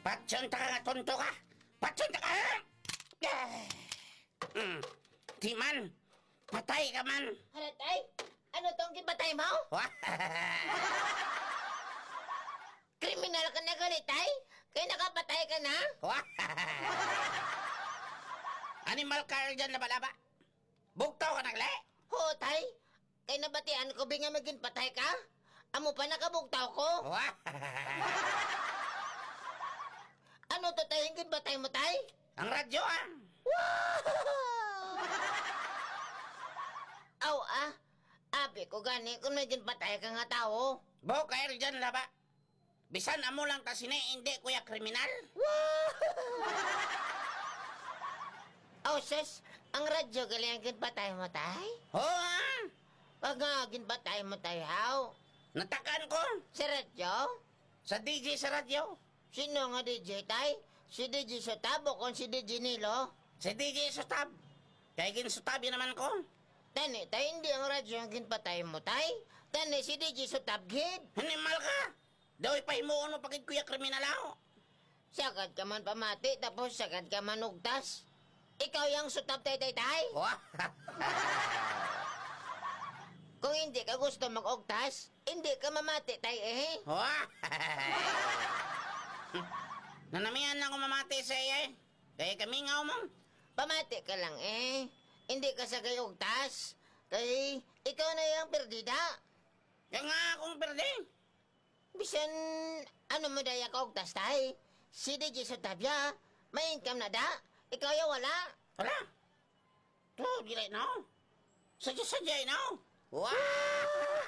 Patsunta ka nga, tonto ka! Patsunta ka! Di man! Patay ka man! Hala, tay? Ano tong gipatay mo? Kriminal ka na gali, tay? Kaya nakapatay ka na? Animal car dyan, laba-laba! Bugtaw ka nagle! Ho, tay? Kaya nabatian ko ba nga maging patay ka? Amo pa nakabugtaw ko? Ano to, tay? Hingin batay mo, tay? Ang radyo, ah! Aw, Abi ko gani kung naging patay ka nga tao. Bukair dyan, laba! Bisan amo lang ta sini, hindi kuya kriminal. Aw, sis, ang radyo gali ang ginpatay mo, tay? Oo, Pag nga ginpatay mo, tay, haw? natakan ko Si radyo? sa DJ sa radyo. Sino nga DJ, tay? Si DJ Sotab o kung si DJ Nilo? Si DJ Sutab. Kaya ginsutabi naman ko. Tani, tay, hindi ang radyo ang ginpatay mo, tay? Tani, si DJ Sotab, gid. Animal ka! Daw ipahimuon mo pagid kuya kriminal ako. Sagad ka man pamati, tapos sagad ka man ugtas. Ikaw yung Sotab, tay, tay, tay? Kung hindi ka gusto mag-ugtas, hindi ka mamati, tay, eh. Nanamihan na ako mamati sa iya eh. Kaya kami nga mo. Pamati ka lang, eh. Hindi ka sagay ugtas. Kay, ikaw na yung perdida. Kaya nga akong perde. Bisan, ano mo daya ka ugtas, tay? Si DJ Sotabya, may income na da. Ikaw yung wala. Wala. To, di right now. Sadya-sadya now. Wow!